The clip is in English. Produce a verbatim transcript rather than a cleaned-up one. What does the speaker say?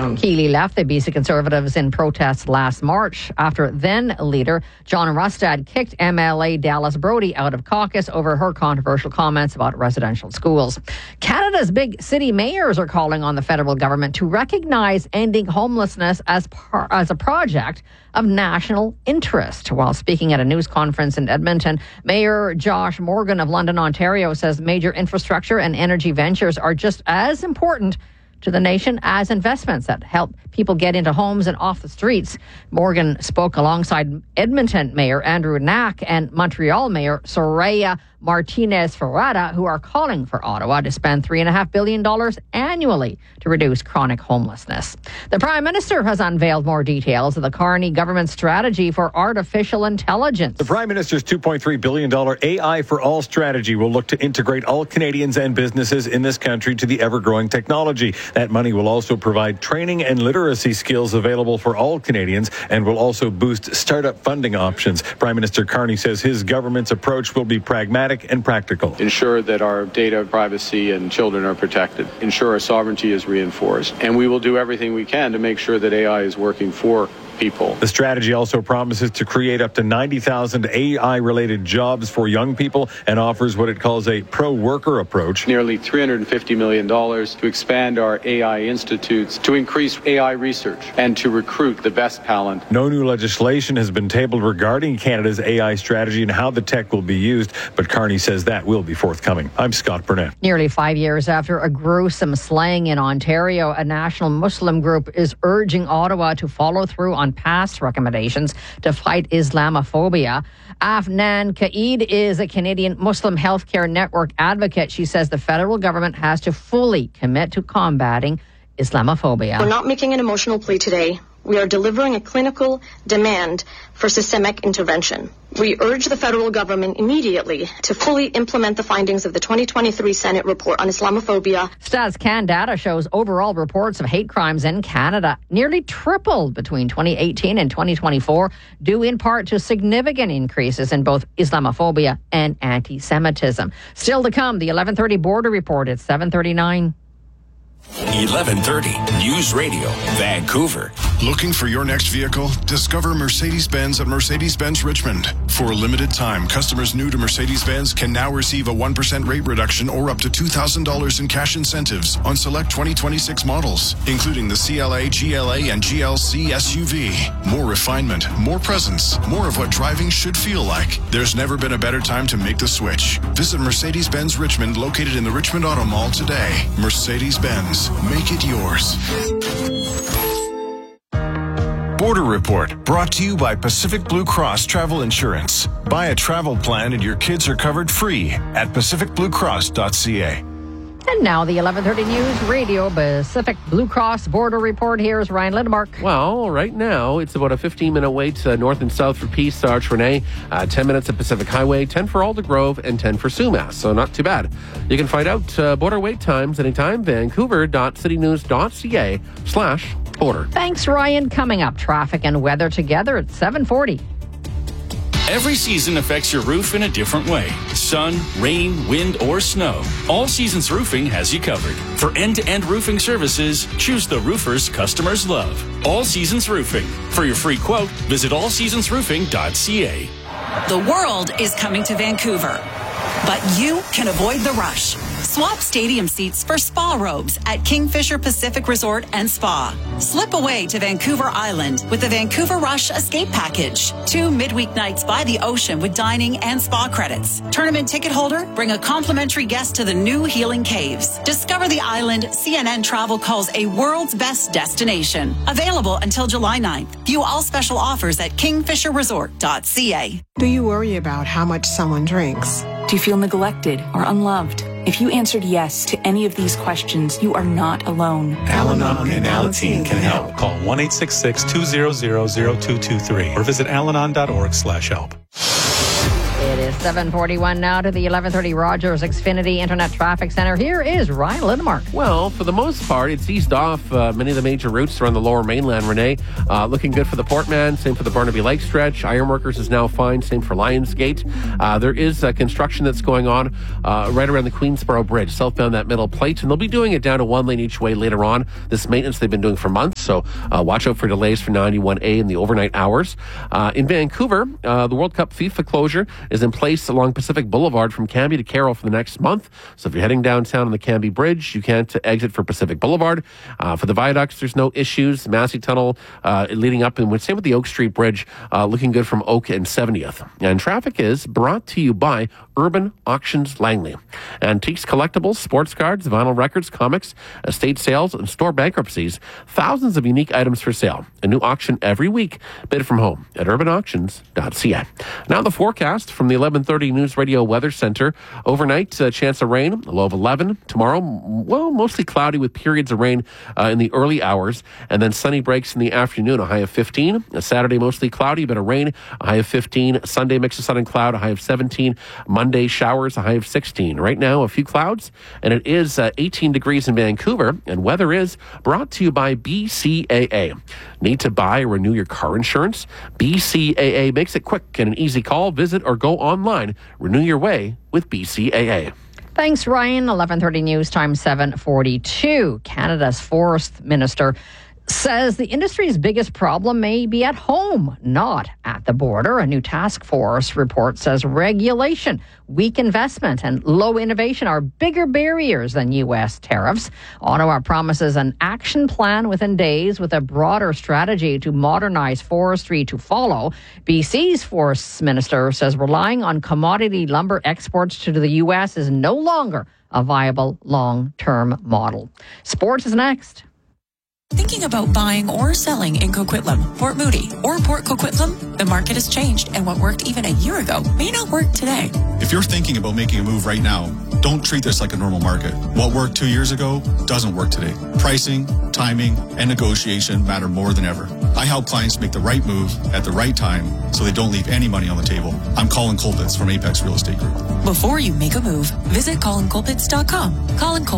young. Keeley left the B C Conservatives in protest last March after then leader John Rustad kicked M L A Dallas Brody out of caucus over her controversial comments about residential schools. Canada's big city mayors are calling on the federal government to recognize ending homelessness as par- as a project of national interest. While speaking at a news conference in Edmonton, Mayor Josh Morgan of London, Ontario says major infrastructure and energy ventures are just as important to the nation as investments that help people get into homes and off the streets. Morgan spoke alongside Edmonton Mayor Andrew Knack and Montreal Mayor Soraya Martinez-Ferrada, who are calling for Ottawa to spend three point five billion dollars annually to reduce chronic homelessness. The Prime Minister has unveiled more details of the Carney government strategy for artificial intelligence. The Prime Minister's two point three billion dollars A I for All strategy will look to integrate all Canadians and businesses in this country to the ever-growing technology. That money will also provide training and literacy skills available for all Canadians and will also boost startup funding options. Prime Minister Carney says his government's approach will be pragmatic and practical. Ensure that our data privacy and children are protected. Ensure our sovereignty is reinforced. And we will do everything we can to make sure that A I is working for people. The strategy also promises to create up to ninety thousand A I-related jobs for young people and offers what it calls a pro-worker approach. Nearly three hundred fifty million dollars to expand our A I institutes, to increase A I research, and to recruit the best talent. No new legislation has been tabled regarding Canada's A I strategy and how the tech will be used, but Carney says that will be forthcoming. I'm Scott Burnett. Nearly five years after a gruesome slaying in Ontario, a national Muslim group is urging Ottawa to follow through on past recommendations to fight Islamophobia. Afnan Kaid is a Canadian Muslim Healthcare Network advocate. She says the federal government has to fully commit to combating Islamophobia. We're not making an emotional plea today. We are delivering a clinical demand for systemic intervention. We urge the federal government immediately to fully implement the findings of the twenty twenty-three Senate report on Islamophobia. StatsCan data shows overall reports of hate crimes in Canada nearly tripled between twenty eighteen and twenty twenty-four, due in part to significant increases in both Islamophobia and anti-Semitism. Still to come, the eleven thirty Border Report at seven thirty-nine. eleven thirty News Radio, Vancouver. Looking for your next vehicle? Discover Mercedes-Benz at Mercedes-Benz Richmond. For a limited time, customers new to Mercedes-Benz can now receive a one percent rate reduction or up to two thousand dollars in cash incentives on select twenty twenty-six models, including the C L A, G L A, and G L C S U V. More refinement, more presence, more of what driving should feel like. There's never been a better time to make the switch. Visit Mercedes-Benz Richmond, located in the Richmond Auto Mall today. Mercedes-Benz. Make it yours. Border Report, brought to you by Pacific Blue Cross Travel Insurance. Buy a travel plan and your kids are covered free at pacific blue cross dot c a. And now the eleven thirty News Radio Pacific Blue Cross Border Report. Here's Ryan Lindemark. Well, right now it's about a fifteen-minute wait uh, north and south for Peace, Arch Renee, uh, ten minutes at Pacific Highway, ten for Alder Grove, and ten for Sumas. So not too bad. You can find out uh, border wait times anytime. Vancouver dot city news dot c a slash border. Thanks, Ryan. Coming up, traffic and weather together at seven forty. Every season affects your roof in a different way. Sun, rain, wind, or snow. All Seasons Roofing has you covered. For end-to-end roofing services, choose the roofers customers love. All Seasons Roofing. For your free quote, visit all seasons roofing dot c a. The world is coming to Vancouver, but you can avoid the rush. Swap stadium seats for spa robes at Kingfisher Pacific Resort and Spa. Slip away to Vancouver Island with the Vancouver Rush Escape Package. Two midweek nights by the ocean with dining and spa credits. Tournament ticket holder, bring a complimentary guest to the new Healing Caves. Discover the island C N N Travel calls a world's best destination. Available until July ninth. View all special offers at kingfisher resort dot c a. Do you worry about how much someone drinks? Do you feel neglected or unloved? If you answered yes to any of these questions, you are not alone. Al-Anon and Alateen can help. Call one eight six six, two zero zero, zero two two three or visit alanon dot org slash help. It is seven forty-one now to the eleven thirty Rogers Xfinity Internet Traffic Center. Here is Ryan Lindemark. Well, for the most part, it's eased off uh, many of the major routes around the Lower Mainland, Renee. Uh, looking good for the Portman, same for the Burnaby Lake stretch. Ironworkers is now fine, same for Lionsgate. Uh, there is uh, construction that's going on uh, right around the Queensboro Bridge, southbound that middle plate, and they'll be doing it down to one lane each way later on. This maintenance they've been doing for months, so uh, watch out for delays for ninety-one A in the overnight hours. Uh, in Vancouver, uh, the World Cup FIFA closure is in place along Pacific Boulevard from Cambie to Carroll for the next month. So if you're heading downtown on the Cambie Bridge, you can't exit for Pacific Boulevard. Uh, for the viaducts, there's no issues. Massey Tunnel uh, leading up, and same with the Oak Street Bridge, uh, looking good from Oak and seventieth. And traffic is brought to you by Urban Auctions Langley. Antiques, collectibles, sports cards, vinyl records, comics, estate sales, and store bankruptcies. Thousands of unique items for sale. A new auction every week. Bid from home at urban auctions dot c a. Now the forecast from the eleven thirty News Radio Weather Center. Overnight, a chance of rain, a low of eleven. Tomorrow, well, mostly cloudy with periods of rain uh, in the early hours, and then sunny breaks in the afternoon, a high of fifteen. A Saturday, mostly cloudy, but a rain, a high of fifteen. Sunday, mix of sun and cloud, a high of seventeen. Monday, showers, a high of sixteen. Right now, a few clouds, and it is uh, eighteen degrees in Vancouver, and weather is brought to you by B C A A. Need to buy or renew your car insurance? B C A A makes it quick and an easy call. Visit or go online. Renew your way with B C A A. Thanks, Ryan. eleven thirty News Time, seven forty-two. Canada's Forest Minister says the industry's biggest problem may be at home, not at the border. A new task force report says regulation, weak investment, and low innovation are bigger barriers than U S tariffs. Ottawa promises an action plan within days with a broader strategy to modernize forestry to follow. B C's Forest Minister says relying on commodity lumber exports to the U S is no longer a viable long-term model. Sports is next. Thinking about buying or selling in Coquitlam, Port Moody, or Port Coquitlam? The market has changed, and what worked even a year ago may not work today. If you're thinking about making a move right now, don't treat this like a normal market. What worked two years ago doesn't work today. Pricing, timing, and negotiation matter more than ever. I help clients make the right move at the right time so they don't leave any money on the table. I'm Colin Colpitts from Apex Real Estate Group. Before you make a move, visit colin colpitts dot com. Colin Colpitts.